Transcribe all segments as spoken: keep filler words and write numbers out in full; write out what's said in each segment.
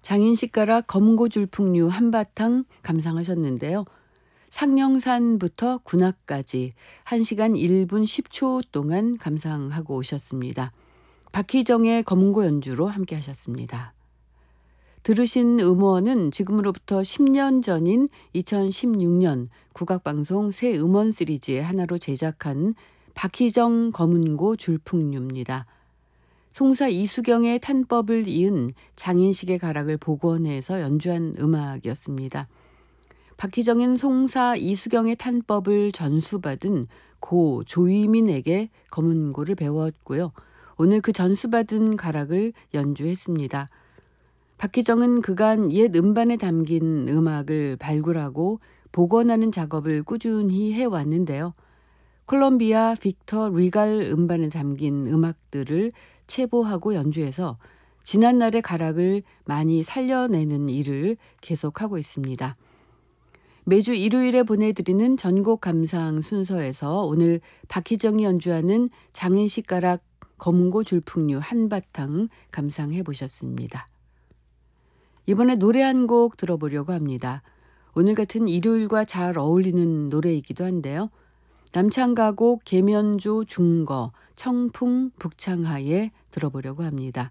장인식가락 검고줄풍류 한바탕 감상하셨는데요. 상령산부터 군악까지 한 시간 일 분 십 초 동안 감상하고 오셨습니다. 박희정의 검고 연주로 함께 하셨습니다. 들으신 음원은 지금으로부터 십 년 전인 이천십육 년 국악방송 새 음원 시리즈의 하나로 제작한 박희정 검은고 줄풍류입니다. 송사 이수경의 탄법을 이은 장인식의 가락을 복원해서 연주한 음악이었습니다. 박희정은 송사 이수경의 탄법을 전수받은 고 조이민에게 검은고를 배웠고요. 오늘 그 전수받은 가락을 연주했습니다. 박희정은 그간 옛 음반에 담긴 음악을 발굴하고 복원하는 작업을 꾸준히 해왔는데요. 콜롬비아 빅터 리갈 음반에 담긴 음악들을 체보하고 연주해서 지난날의 가락을 많이 살려내는 일을 계속하고 있습니다. 매주 일요일에 보내드리는 전곡 감상 순서에서 오늘 박희정이 연주하는 장인식 가락 검고 줄풍류 한바탕 감상해 보셨습니다. 이번에 노래 한 곡 들어보려고 합니다. 오늘 같은 일요일과 잘 어울리는 노래이기도 한데요. 남창가곡 계면조 중거 청풍 북창하에 들어보려고 합니다.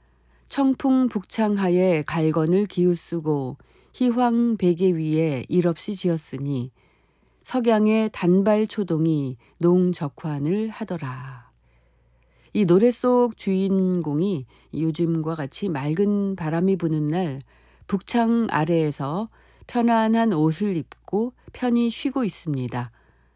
청풍 북창하에 갈건을 기우쓰고 희황 베개 위에 일없이 지었으니 석양의 단발 초동이 농적환을 하더라. 이 노래 속 주인공이 요즘과 같이 맑은 바람이 부는 날 북창 아래에서 편안한 옷을 입고 편히 쉬고 있습니다.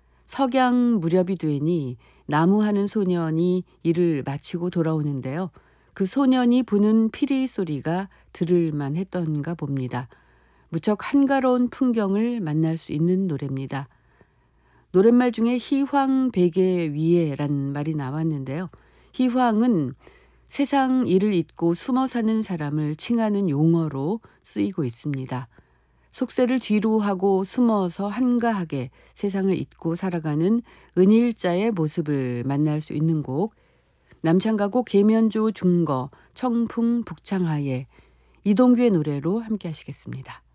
석양 무렵이 되니 나무하는 소년이 일을 마치고 돌아오는데요. 그 소년이 부는 피리 소리가 들을만 했던가 봅니다. 무척 한가로운 풍경을 만날 수 있는 노래입니다. 노랫말 중에 희황 베개 위에란 말이 나왔는데요. 희황은 세상 일을 잊고 숨어 사는 사람을 칭하는 용어로 쓰이고 있습니다. 속세를 뒤로 하고 숨어서 한가하게 세상을 잊고 살아가는 은일자의 모습을 만날 수 있는 곡, 남창가곡 계면조 중거 청풍 북창하에 이동규의 노래로 함께 하시겠습니다.